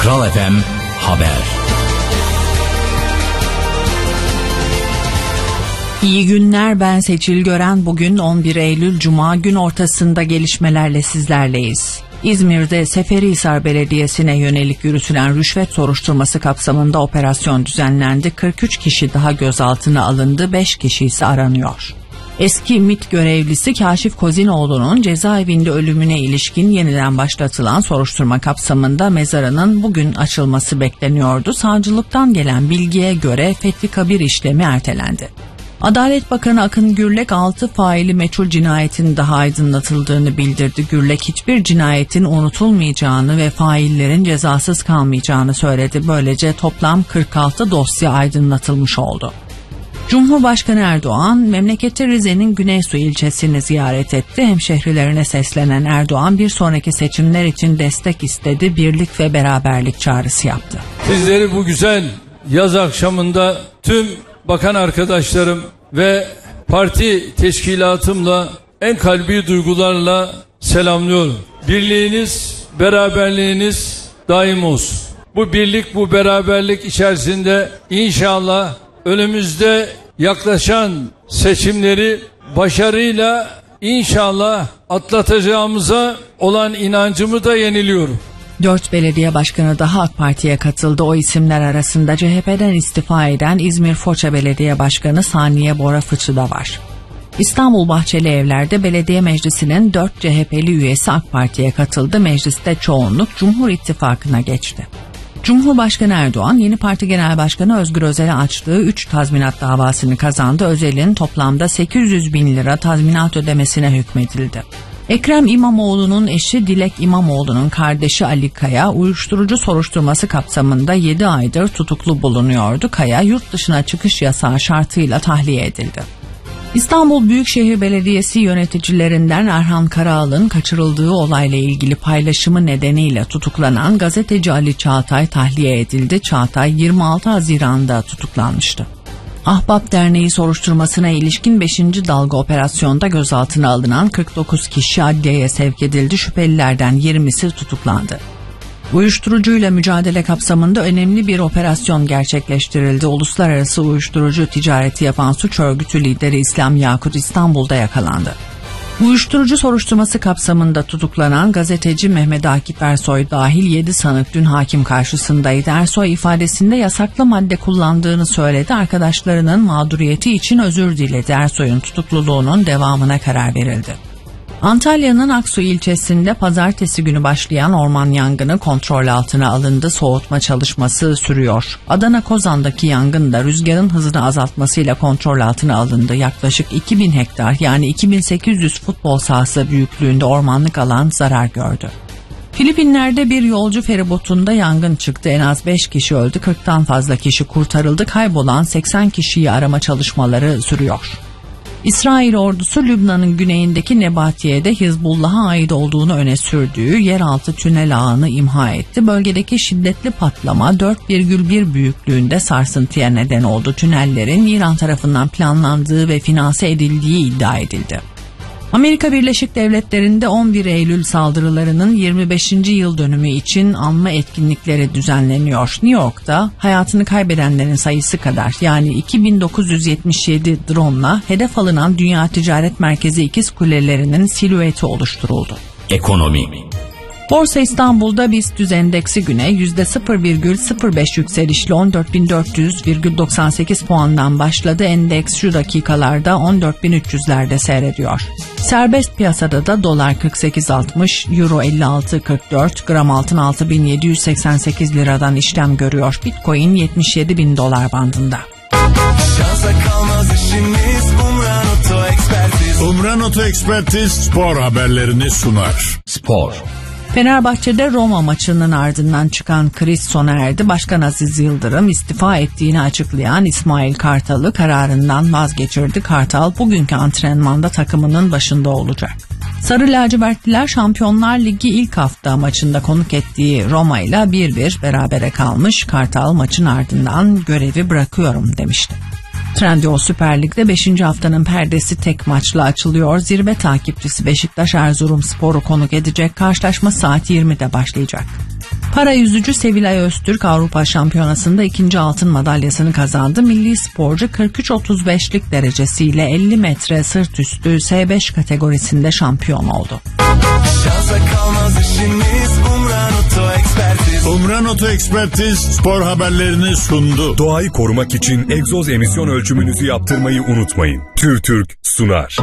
Kral FM Haber. İyi günler, ben Seçil Gören. Bugün 11 Eylül Cuma, gün ortasında gelişmelerle sizlerleyiz. İzmir'de Seferihisar Belediyesi'ne yönelik yürütülen rüşvet soruşturması kapsamında operasyon düzenlendi. 43 kişi daha gözaltına alındı, 5 kişi ise aranıyor. Eski MİT görevlisi Kaşif Kozinoğlu'nun cezaevinde ölümüne ilişkin yeniden başlatılan soruşturma kapsamında mezarının bugün açılması bekleniyordu. Savcılıktan gelen bilgiye göre Fethi Kabir işlemi ertelendi. Adalet Bakanı Akın Gürlek 6 faili meçhul cinayetin daha aydınlatıldığını bildirdi. Gürlek hiçbir cinayetin unutulmayacağını ve faillerin cezasız kalmayacağını söyledi. Böylece toplam 46 dosya aydınlatılmış oldu. Cumhurbaşkanı Erdoğan memleketi Rize'nin Güneysu ilçesini ziyaret etti. Hemşehrilerine seslenen Erdoğan bir sonraki seçimler için destek istedi, birlik ve beraberlik çağrısı yaptı. Sizleri bu güzel yaz akşamında tüm bakan arkadaşlarım ve parti teşkilatımla en kalbi duygularla selamlıyorum. Birliğiniz, beraberliğiniz daim olsun. Bu birlik, bu beraberlik içerisinde inşallah önümüzde yaklaşan seçimleri başarıyla inşallah atlatacağımıza olan inancımı da yeniliyorum. 4 belediye başkanı daha AK Parti'ye katıldı. O isimler arasında CHP'den istifa eden İzmir Foça Belediye Başkanı Saniye Bora Fıçı da var. İstanbul Bahçelievler'de belediye meclisinin 4 CHP'li üyesi AK Parti'ye katıldı. Mecliste çoğunluk Cumhur İttifakı'na geçti. Cumhurbaşkanı Erdoğan, yeni parti genel başkanı Özgür Özel'e açtığı 3 tazminat davasını kazandı. Özel'in toplamda 800 bin lira tazminat ödemesine hükmedildi. Ekrem İmamoğlu'nun eşi Dilek İmamoğlu'nun kardeşi Ali Kaya, uyuşturucu soruşturması kapsamında 7 aydır tutuklu bulunuyordu. Kaya, yurt dışına çıkış yasağı şartıyla tahliye edildi. İstanbul Büyükşehir Belediyesi yöneticilerinden Erhan Karaal'ın kaçırıldığı olayla ilgili paylaşımı nedeniyle tutuklanan gazeteci Ali Çağatay tahliye edildi. Çağatay 26 Haziran'da tutuklanmıştı. Ahbap Derneği soruşturmasına ilişkin 5. dalga operasyonda gözaltına alınan 49 kişi adliyeye sevk edildi. Şüphelilerden 20'si tutuklandı. Uyuşturucuyla mücadele kapsamında önemli bir operasyon gerçekleştirildi. Uluslararası uyuşturucu ticareti yapan suç örgütü lideri İslam Yakut İstanbul'da yakalandı. Uyuşturucu soruşturması kapsamında tutuklanan gazeteci Mehmet Akif Ersoy dahil 7 sanık dün hakim karşısındaydı. Ersoy ifadesinde yasaklı madde kullandığını söyledi. Arkadaşlarının mağduriyeti için özür diledi. Ersoy'un tutukluluğunun devamına karar verildi. Antalya'nın Aksu ilçesinde pazartesi günü başlayan orman yangını kontrol altına alındı. Soğutma çalışması sürüyor. Adana Kozan'daki yangın da rüzgarın hızını azaltmasıyla kontrol altına alındı. Yaklaşık 2000 hektar yani 2800 futbol sahası büyüklüğünde ormanlık alan zarar gördü. Filipinler'de bir yolcu feribotunda yangın çıktı. En az 5 kişi öldü, 40'tan fazla kişi kurtarıldı. Kaybolan 80 kişiyi arama çalışmaları sürüyor. İsrail ordusu Lübnan'ın güneyindeki Nebatiye'de Hizbullah'a ait olduğunu öne sürdüğü yeraltı tünel ağını imha etti. Bölgedeki şiddetli patlama 4,1 büyüklüğünde sarsıntıya neden oldu. Tünellerin İran tarafından planlandığı ve finanse edildiği iddia edildi. Amerika Birleşik Devletleri'nde 11 Eylül saldırılarının 25. yıl dönümü için anma etkinlikleri düzenleniyor. New York'ta hayatını kaybedenlerin sayısı kadar yani 2977 drone'la hedef alınan Dünya Ticaret Merkezi İkiz Kulelerinin silüeti oluşturuldu. Ekonomi. Borsa İstanbul'da BIST endeksi güne %0,05 yükselişli 14.400,98 puandan başladı. Endeks şu dakikalarda 14.300'lerde seyrediyor. Serbest piyasada da dolar 48.60, euro 56.44, gram altın 6.788 liradan işlem görüyor. Bitcoin 77.000 dolar bandında. Şansa kalmaz işimiz Umran Oto Ekspertiz. Umran Oto Ekspertiz spor haberlerini sunar. Spor. Fenerbahçe'de Roma maçının ardından çıkan kriz sona erdi. Başkan Aziz Yıldırım istifa ettiğini açıklayan İsmail Kartal'ı kararından vazgeçirdi. Kartal bugünkü antrenmanda takımının başında olacak. Sarı lacivertliler Şampiyonlar Ligi ilk hafta maçında konuk ettiği Roma ile 1-1 berabere kalmış. Kartal maçın ardından görevi bırakıyorum demişti. Trendyol Süper Lig'de 5. haftanın perdesi tek maçla açılıyor. Zirve takipçisi Beşiktaş Erzurumspor'u konuk edecek. Karşılaşma saat 20'de başlayacak. Para yüzücü Sevilay Öztürk Avrupa Şampiyonası'nda 2. altın madalyasını kazandı. Milli sporcu 43-35'lik derecesiyle 50 metre sırt üstü S5 kategorisinde şampiyon oldu. Şansa kalmaz işimiz, Umran Oto Ekspertiz. Umran Oto Ekspertiz spor haberlerini sundu. Doğayı korumak için egzoz emisyon ölçümünüzü yaptırmayı unutmayın. TÜRTÜRK sunar.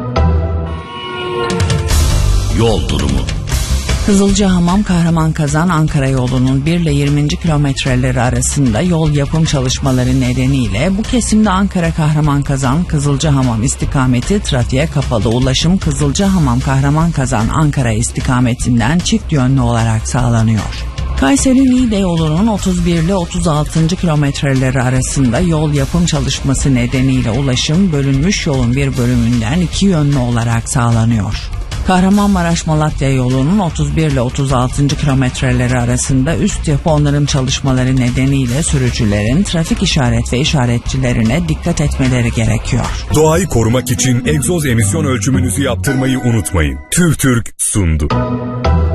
Yol durumu. Kızılcahamam Kahramanmaraş Ankara yolunun 1 ile 20. kilometreleri arasında yol yapım çalışmaları nedeniyle bu kesimde Ankara Kahramanmaraş Kızılcahamam istikameti trafiğe kapalı. Ulaşım Kızılcahamam Kahramanmaraş Ankara istikametinden çift yönlü olarak sağlanıyor. Kayseri-Niğde yolunun 31 ile 36. kilometreleri arasında yol yapım çalışması nedeniyle ulaşım bölünmüş yolun bir bölümünden iki yönlü olarak sağlanıyor. Kahramanmaraş-Malatya yolunun 31 ile 36. kilometreleri arasında üst yapı onarım çalışmaları nedeniyle sürücülerin trafik işaret ve işaretçilerine dikkat etmeleri gerekiyor. Doğayı korumak için egzoz emisyon ölçümünüzü yaptırmayı unutmayın. TÜRTÜRK sundu.